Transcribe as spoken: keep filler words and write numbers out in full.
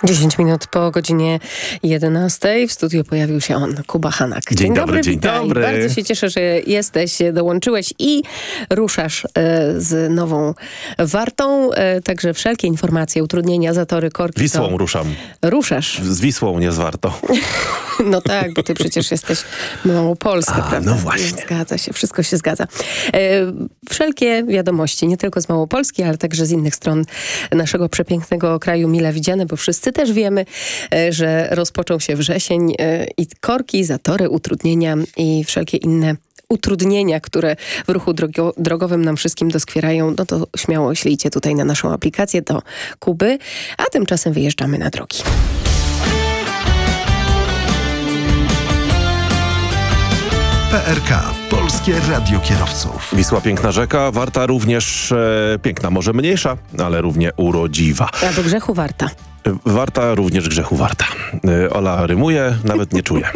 dziesięć minut po godzinie jedenastej w studiu pojawił się on, Kuba Hanak. Dzień, dzień dobry, dzień witaj. dobry. Bardzo się cieszę, że jesteś, dołączyłeś i ruszasz e, z nową wartą. E, także wszelkie informacje, utrudnienia, zatory, korki. Wisłą to... ruszam. Ruszasz. Z Wisłą, nie z Wartą. No tak, bo ty przecież jesteś Małopolska, A, prawda? no właśnie. Zgadza się, wszystko się zgadza. E, wszelkie wiadomości, nie tylko z Małopolski, ale także z innych stron naszego przepięknego kraju mile widziane, bo wszyscy też wiemy, e, że rozpoczął się wrzesień e, i korki, zatory, utrudnienia i wszelkie inne utrudnienia, które w ruchu drogo- drogowym nam wszystkim doskwierają, no to śmiało ślijcie tutaj na naszą aplikację do Kuby, a tymczasem wyjeżdżamy na drogi. P R K. Polskie Radio Kierowców. Wisła piękna rzeka, Warta również e, piękna, może mniejsza, ale równie urodziwa. A do grzechu warta. Warta również grzechu warta. E, Ola rymuje, nawet nie czuje.